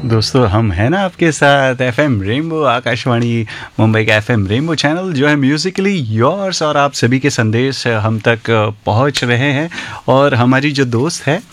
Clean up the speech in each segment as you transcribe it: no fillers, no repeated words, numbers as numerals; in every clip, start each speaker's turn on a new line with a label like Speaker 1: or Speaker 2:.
Speaker 1: दोस्तों हम हैं ना आपके साथ एफएम रेनबो आकाशवाणी मुंबई का एफएम रेनबो चैनल जो है म्यूजिकली योर्स, और आप सभी के संदेश हम तक पहुंच रहे हैं। और हमारी जो दोस्त है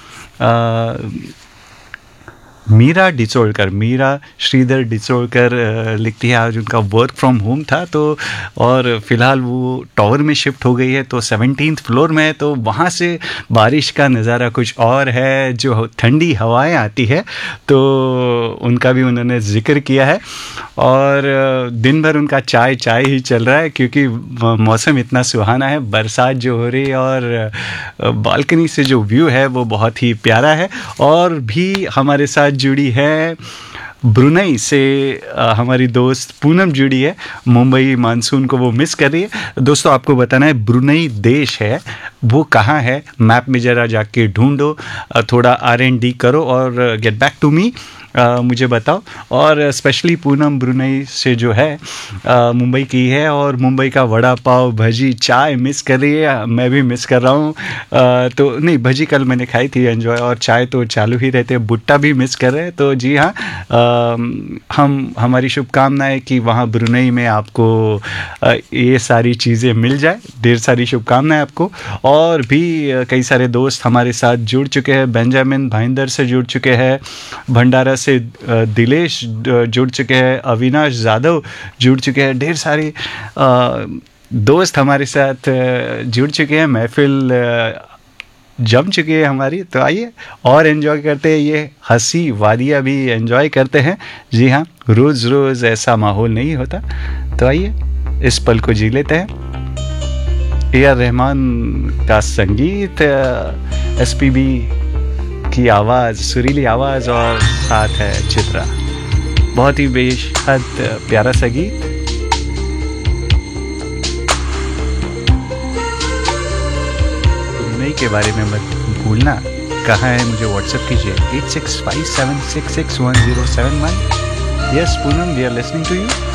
Speaker 1: मीरा डिचोलकर, मीरा श्रीधर डिचोलकर लिखती है आज उनका वर्क फ्रॉम होम था तो, और फिलहाल वो टावर में शिफ्ट हो गई है तो 17th फ्लोर में है, तो वहाँ से बारिश का नज़ारा कुछ और है, जो ठंडी हवाएं आती है तो उनका भी उन्होंने जिक्र किया है। और दिन भर उनका चाय चाय ही चल रहा है क्योंकि मौसम इतना सुहाना है, बरसात जो हो रही है और बालकनी से जो व्यू है वो बहुत ही प्यारा है। और भी हमारे साथ जुड़ी है ब्रुनई से हमारी दोस्त पूनम जुड़ी है, मुंबई मानसून को वो मिस कर रही है। दोस्तों आपको बताना है ब्रुनई देश है वो कहाँ है, मैप में ज़रा जाके ढूंढो, थोड़ा R&D करो और गेट बैक टू मी, मुझे बताओ। और स्पेशली पूनम ब्रुनई से जो है मुंबई की है और मुंबई का वड़ा पाव भजी चाय मिस कर रही है, मैं भी मिस कर रहा हूँ। तो नहीं, भजी कल मैंने खाई थी एंजॉय, और चाय तो चालू ही रहते हैं, भुट्टा भी मिस कर रहे हैं। तो जी हाँ, हमारी शुभकामनाएं कि वहाँ ब्रुनई में आपको ये सारी चीज़ें मिल जाए, ढेर सारी शुभकामनाएं आपको। और भी कई सारे दोस्त हमारे साथ जुड़ चुके हैं, बेंजामिन भाईंदर से जुड़ चुके हैं, भंडारा से दिलेश जुड़ चुके हैं, अविनाश यादव जुड़ चुके हैं, ढेर सारे दोस्त हमारे साथ जुड़ चुके हैं, महफिल जम चुकी है हमारी। तो आइए और एंजॉय करते हैं, ये हंसी वादियाँ भी एंजॉय करते हैं। जी हाँ, रोज़ रोज़ ऐसा माहौल नहीं होता, तो आइए इस पल को जी लेते हैं। A.R. रहमान का संगीत, SPB की आवाज़, सुरीली आवाज़, और साथ है चित्रा, बहुत ही बेहद प्यारा सा गीत। ब्रुनई के बारे में मत भूलना, कहाँ है मुझे व्हाट्सएप कीजिए 8657661071। Yes Poonam, we are listening to you.